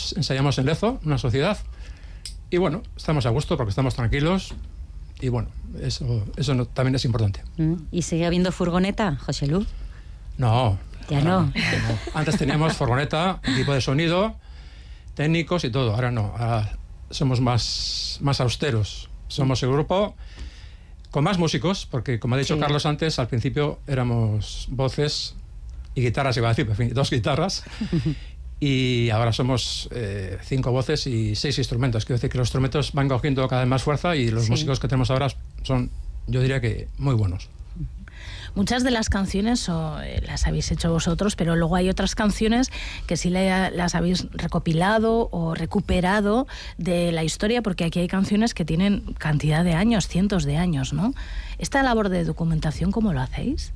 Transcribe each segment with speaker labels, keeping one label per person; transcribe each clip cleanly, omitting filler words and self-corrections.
Speaker 1: ensayamos en Lezo, una sociedad, y bueno, estamos a gusto porque estamos tranquilos, y bueno, eso también es importante.
Speaker 2: ¿Y sigue habiendo furgoneta, José Lu?
Speaker 1: No.
Speaker 2: Ya no.
Speaker 1: Antes teníamos furgoneta, equipo de sonido, técnicos y todo. Ahora no. Ahora somos más austeros. Somos el grupo con más músicos, porque como ha dicho Carlos antes, al principio éramos voces y guitarras, iba a decir, en fin, 2 guitarras. Y ahora somos 5 voces y 6 instrumentos. Quiero decir que los instrumentos van cogiendo cada vez más fuerza y los músicos que tenemos ahora son, yo diría que muy buenos.
Speaker 3: Muchas de las canciones las habéis hecho vosotros, pero luego hay otras canciones que sí las habéis recopilado o recuperado de la historia, porque aquí hay canciones que tienen cantidad de años, cientos de años, ¿no? ¿Esta labor de documentación cómo lo hacéis?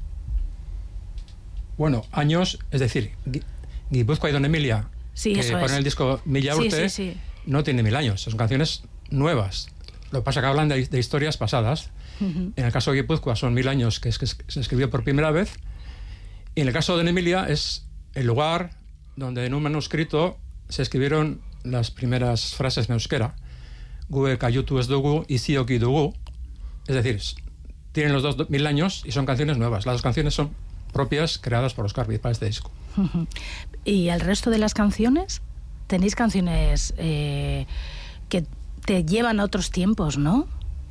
Speaker 1: Bueno, años, es decir, Guipúzcoa y Don Emilia, que ponen el disco Milla Urte, no tiene 1000 años, son canciones nuevas. Lo que pasa es que hablan de historias pasadas. En el caso de Guipúzcoa son 1000 años que se escribió por primera vez, y en el caso de Don Emilia es el lugar donde en un manuscrito se escribieron las primeras frases en euskera. Gue kayutu ez dugu, izioki dugu. Es decir, tienen los 2000 años y son canciones nuevas. Las 2 canciones son propias, creadas por Oscar para este disco.
Speaker 3: ¿Y el resto de las canciones? Tenéis canciones que te llevan a otros tiempos, ¿no?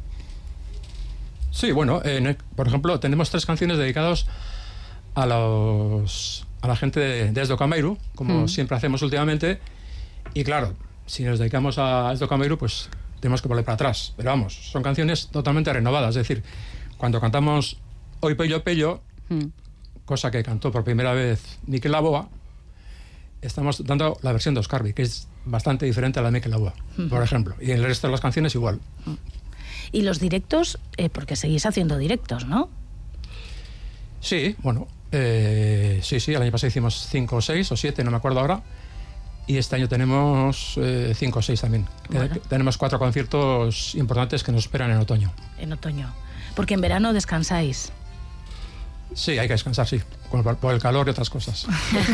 Speaker 1: Sí, bueno, por ejemplo, tenemos 3 canciones dedicadas a la gente de Esdo Camairu, como siempre hacemos últimamente, y claro, si nos dedicamos a Esdo Camairu, pues tenemos que volver para atrás, pero vamos, son canciones totalmente renovadas, es decir, cuando cantamos Oi Pello Pello, cosa que cantó por primera vez Mikel Laboa, estamos dando la versión de Oscarbi, que es bastante diferente a la de Mikel Laboa, por ejemplo, y en el resto de las canciones igual.
Speaker 3: ¿Y los directos? Porque seguís haciendo directos, ¿no?
Speaker 1: Sí, bueno, sí, el año pasado hicimos 5 o 6 o 7, no me acuerdo ahora, y este año tenemos 5 o 6 también. Bueno. Tenemos 4 conciertos importantes que nos esperan en otoño.
Speaker 3: En otoño, porque en verano descansáis.
Speaker 1: Sí, hay que descansar, sí, por el calor y otras cosas.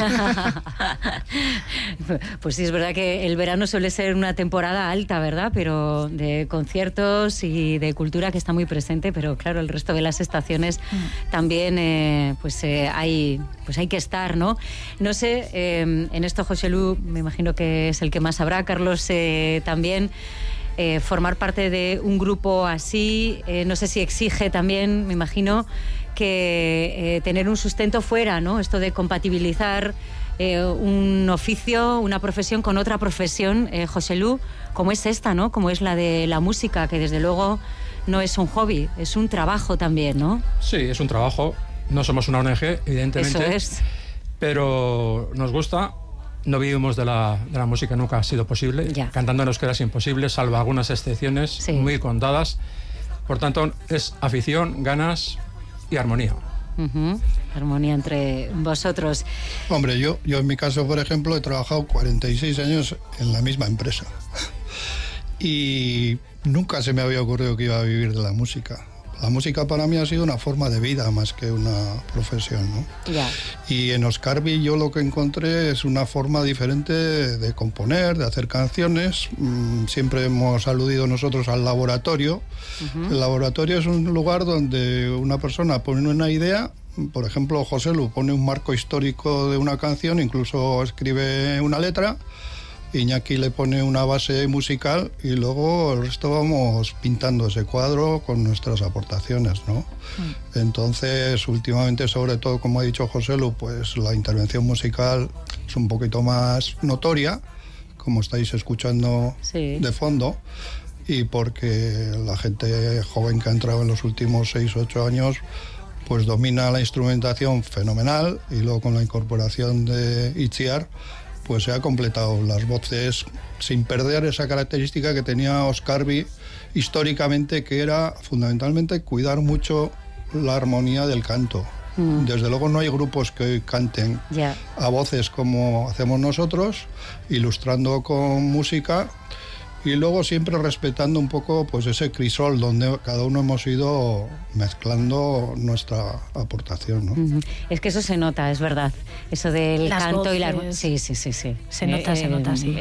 Speaker 2: Pues sí, es verdad que el verano suele ser una temporada alta, ¿verdad? Pero de conciertos y de cultura que está muy presente, pero claro, el resto de las estaciones también hay que estar, ¿no? No sé, en esto José Lu me imagino que es el que más sabrá, Carlos también. Formar parte de un grupo así, no sé si exige también, me imagino, que tener un sustento fuera, ¿no? Esto de compatibilizar un oficio, una profesión con otra profesión, José Lu, como es esta, ¿no? Como es la de la música, que desde luego no es un hobby, es un trabajo también, ¿no?
Speaker 1: Sí, es un trabajo. No somos una ONG, evidentemente.
Speaker 2: Eso es.
Speaker 1: Pero nos gusta. No vivimos de la música, nunca ha sido posible.
Speaker 2: Ya.
Speaker 1: Cantando nos queda imposible, salvo algunas excepciones muy contadas. Por tanto, es afición, ganas y armonía.
Speaker 2: Armonía entre vosotros.
Speaker 4: Hombre, yo en mi caso, por ejemplo, he trabajado 46 años en la misma empresa. Y nunca se me había ocurrido que iba a vivir de la música. La música para mí ha sido una forma de vida más que una profesión, ¿no?
Speaker 2: Ya.
Speaker 4: Y en Oscarbi yo lo que encontré es una forma diferente de componer, de hacer canciones. Siempre hemos aludido nosotros al laboratorio. El laboratorio es un lugar donde una persona pone una idea. Por ejemplo, José Lu pone un marco histórico de una canción, incluso escribe una letra. Iñaki le pone una base musical y luego el resto vamos pintando ese cuadro con nuestras aportaciones, ¿no? Entonces, últimamente, sobre todo, como ha dicho José Lu, pues la intervención musical es un poquito más notoria, como estáis escuchando de fondo, y porque la gente joven que ha entrado en los últimos 6 o 8 años pues domina la instrumentación fenomenal, y luego con la incorporación de Itziar pues se ha completado las voces sin perder esa característica que tenía Oscarbi históricamente, que era fundamentalmente cuidar mucho la armonía del canto. Desde luego no hay grupos que canten a voces como hacemos nosotros, ilustrando con música, y luego siempre respetando un poco pues ese crisol donde cada uno hemos ido mezclando nuestra aportación, ¿no?
Speaker 2: Es que eso se nota, es verdad. Eso del
Speaker 3: las
Speaker 2: canto
Speaker 3: voces.
Speaker 2: y la... Sí.
Speaker 3: Se nota, sí.